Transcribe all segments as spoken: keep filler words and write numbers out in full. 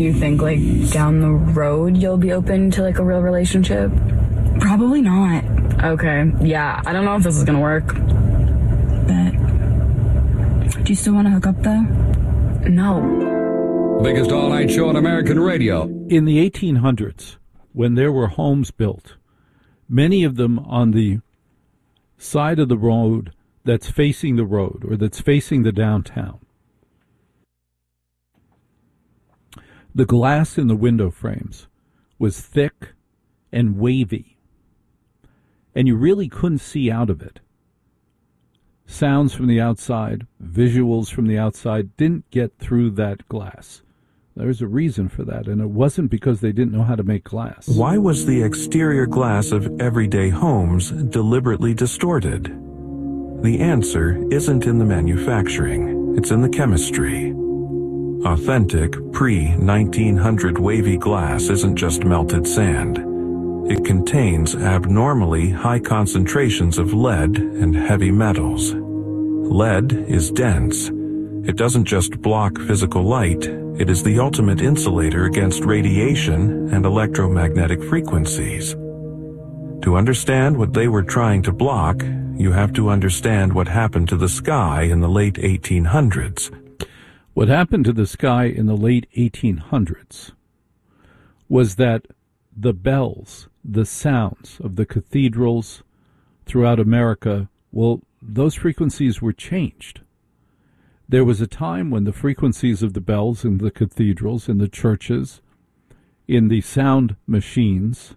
you think, like, down the road you'll be open to, like, a real relationship? Probably not. Okay, yeah, I don't know if this is gonna work. Bet. Do you still want to hook up, though? No. Biggest all-night show on American radio. In the eighteen hundreds, when there were homes built, many of them on the side of the road that's facing the road or that's facing the downtown, the glass in the window frames was thick and wavy, and you really couldn't see out of it. Sounds from the outside, visuals from the outside didn't get through that glass. There's a reason for that, and it wasn't because they didn't know how to make glass. Why was the exterior glass of everyday homes deliberately distorted? The answer isn't in the manufacturing, it's in the chemistry. Authentic, pre nineteen hundred wavy glass isn't just melted sand. It contains abnormally high concentrations of lead and heavy metals. Lead is dense. It doesn't just block physical light, it is the ultimate insulator against radiation and electromagnetic frequencies. To understand what they were trying to block, you have to understand what happened to the sky in the late eighteen hundreds. What happened to the sky in the late eighteen hundreds was that the bells, the sounds of the cathedrals throughout America, well, those frequencies were changed. There was a time when the frequencies of the bells in the cathedrals, in the churches, in the sound machines,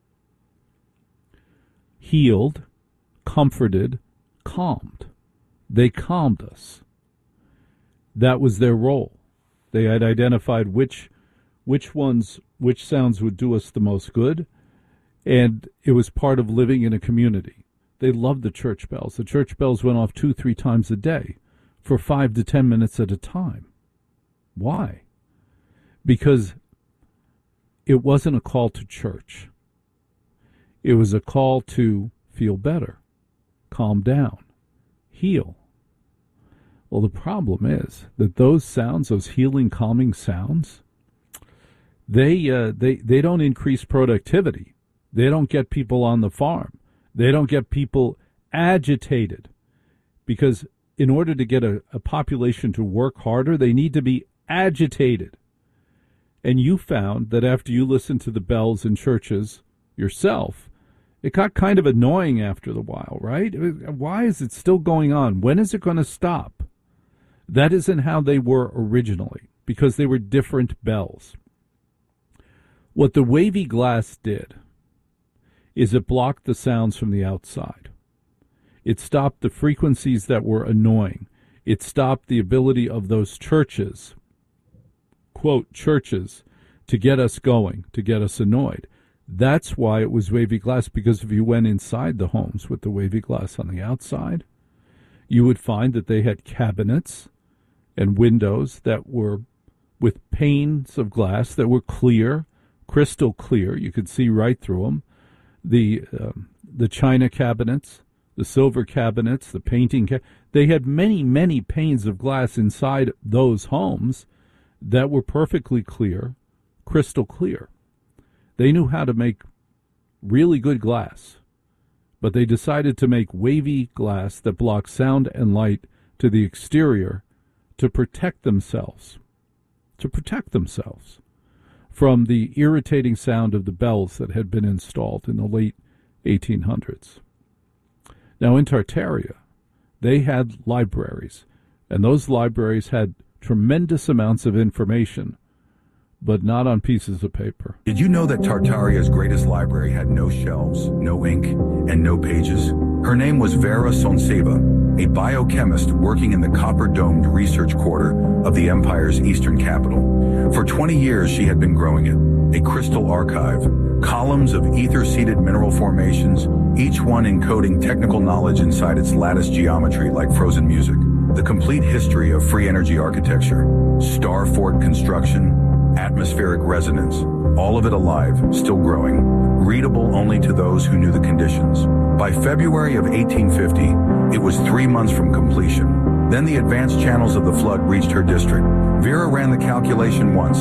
healed, comforted, calmed. They calmed us. That was their role. They had identified which which ones, which sounds would do us the most good, and it was part of living in a community. They loved the church bells. The church bells went off two, three times a day for five to ten minutes at a time. Why? Because it wasn't a call to church. It was a call to feel better, calm down, heal. Well, the problem is that those sounds, those healing, calming sounds, they uh, they they don't increase productivity. They don't get people on the farm. They don't get people agitated, because in order to get a, a population to work harder, they need to be agitated. And you found that after you listened to the bells in churches yourself, it got kind of annoying after the while, right? Why is it still going on? When is it going to stop? That isn't how they were originally, because they were different bells. What the wavy glass did is it blocked the sounds from the outside. It stopped the frequencies that were annoying. It stopped the ability of those churches, quote, churches, to get us going, to get us annoyed. That's why it was wavy glass, because if you went inside the homes with the wavy glass on the outside, you would find that they had cabinets and windows that were with panes of glass that were clear, crystal clear. You could see right through them. The um, the china cabinets, the silver cabinets, the painting ca- they had many, many panes of glass inside those homes that were perfectly clear, crystal clear. They knew how to make really good glass, but they decided to make wavy glass that blocked sound and light to the exterior to protect themselves, to protect themselves from the irritating sound of the bells that had been installed in the late eighteen hundreds. Now, in Tartaria, they had libraries, and those libraries had tremendous amounts of information, but not on pieces of paper. Did you know that Tartaria's greatest library had no shelves, no ink, and no pages? Her name was Vera Sonseva, a biochemist working in the copper-domed research quarter of the empire's eastern capital. For twenty years, she had been growing it, a crystal archive, columns of ether-seeded mineral formations, each one encoding technical knowledge inside its lattice geometry like frozen music. The complete history of free energy architecture, star fort construction, atmospheric resonance, all of it alive, still growing, readable only to those who knew the conditions. By February of eighteen fifty, it was three months from completion. Then the advanced channels of the flood reached her district. Vera ran the calculation once.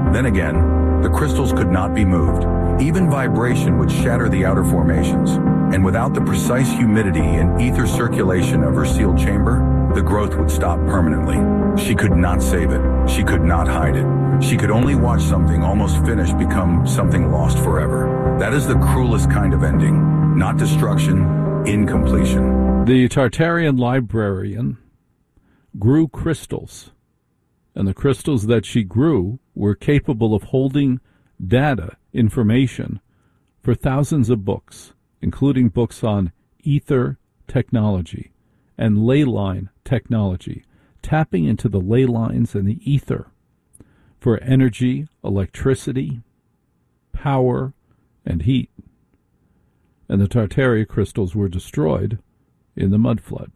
Then again, the crystals could not be moved. Even vibration would shatter the outer formations, and without the precise humidity and ether circulation of her sealed chamber, the growth would stop permanently. She could not save it. She could not hide it. She could only watch something almost finished become something lost forever. That is the cruelest kind of ending. Not destruction, incompletion. The Tartarian librarian grew crystals, and the crystals that she grew were capable of holding data, information, for thousands of books, including books on ether technology and ley line technology, tapping into the ley lines and the ether for energy, electricity, power, and heat. And the Tartaria crystals were destroyed in the mud flood.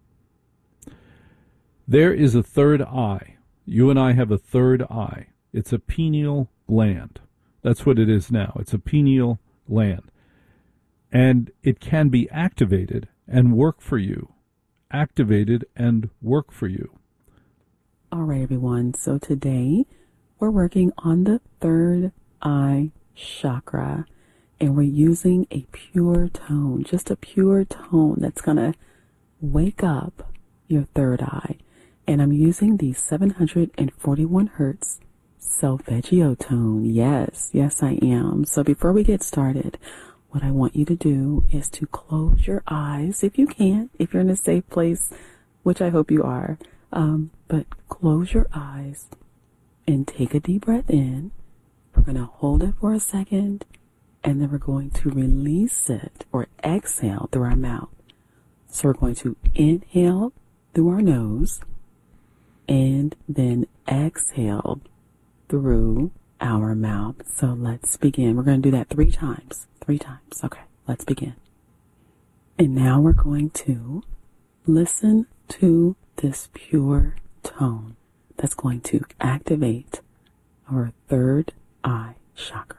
There is a third eye. You and I have a third eye. It's a pineal gland. That's what it is now. It's a pineal gland. And it can be activated and work for you. Activated and work for you. All right, everyone. So today we're working on the third eye chakra, and we're using a pure tone, just a pure tone that's going to wake up your third eye. And I'm using the seven hundred forty-one hertz solfeggio tone. Yes, yes, I am. So before we get started, what I want you to do is to close your eyes if you can, if you're in a safe place, which I hope you are. Um, but close your eyes and take a deep breath in. We're going to hold it for a second, and then we're going to release it or exhale through our mouth. So we're going to inhale through our nose and then exhale through our mouth. So let's begin. We're going to do that three times. Three times. Okay, let's begin. And now we're going to listen to this pure tone that's going to activate our third eye chakra.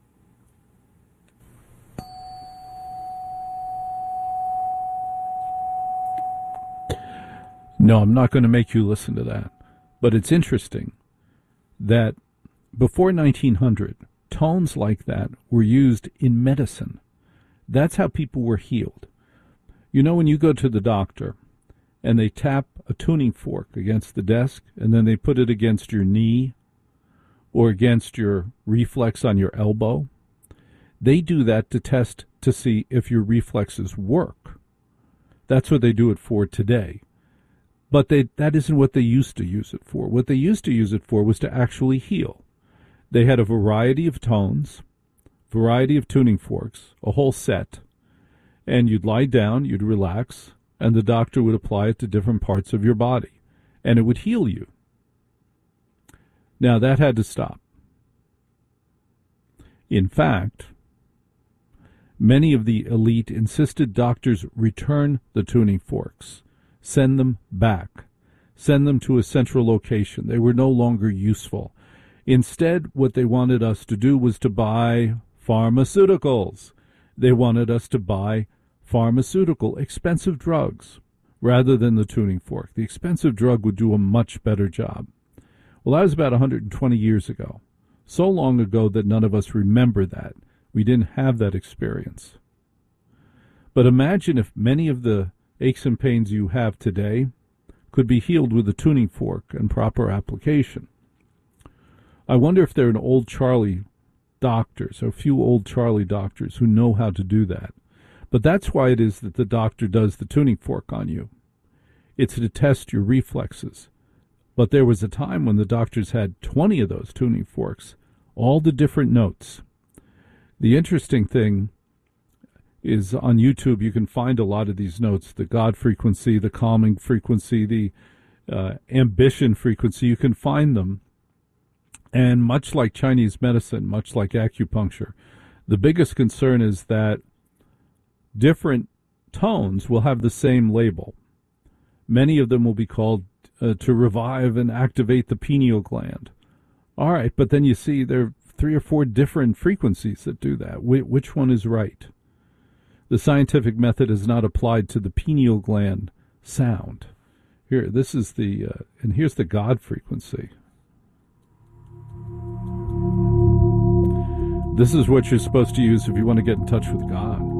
No, I'm not going to make you listen to that. But it's interesting that before nineteen hundred, tones like that were used in medicine. That's how people were healed. You know, when you go to the doctor and they tap a tuning fork against the desk and then they put it against your knee or against your reflex on your elbow, they do that to test to see if your reflexes work. That's what they do it for today. But they, that isn't what they used to use it for. What they used to use it for was to actually heal. They had a variety of tones, variety of tuning forks, a whole set, and you'd lie down, you'd relax, and the doctor would apply it to different parts of your body, and it would heal you. Now, that had to stop. In fact, many of the elite insisted doctors return the tuning forks, send them back, send them to a central location. They were no longer useful. Instead, what they wanted us to do was to buy pharmaceuticals. They wanted us to buy pharmaceutical, expensive drugs, rather than the tuning fork. The expensive drug would do a much better job. Well, that was about one hundred twenty years ago. So long ago that none of us remember that. We didn't have that experience. But imagine if many of the aches and pains you have today could be healed with a tuning fork and proper application. I wonder if there are an old Charlie doctors, or a few old Charlie doctors who know how to do that. But that's why it is that the doctor does the tuning fork on you. It's to test your reflexes. But there was a time when the doctors had twenty of those tuning forks, all the different notes. The interesting thing is on YouTube you can find a lot of these notes, the God frequency, the calming frequency, the uh, ambition frequency. You can find them. And much like Chinese medicine, much like acupuncture, the biggest concern is that different tones will have the same label. Many of them will be called uh, to revive and activate the pineal gland. All right, but then you see there are three or four different frequencies that do that. Wh- which one is right? The scientific method is not applied to the pineal gland sound. Here, this is the, uh, and here's the God frequency. This is what you're supposed to use if you want to get in touch with God.